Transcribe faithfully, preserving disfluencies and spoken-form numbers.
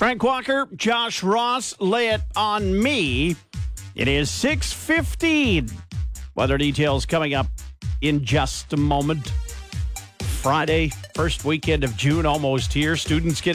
Frank Walker, Josh Ross, lay it on me. It is six fifteen. Weather details coming up in just a moment. Friday, first weekend of June, almost here. Students get